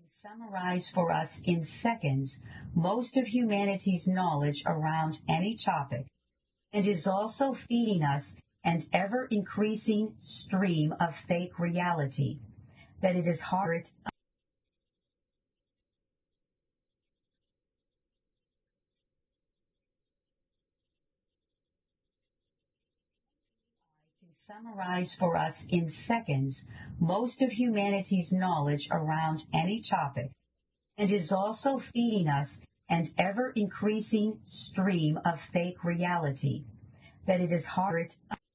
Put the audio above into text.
Summarize for us in seconds most of humanity's knowledge around any topic, and is also feeding us an ever-increasing stream of fake reality that it is hard summarize for us in seconds most of humanity's knowledge around any topic, and is also feeding us an ever-increasing stream of fake reality that it is hard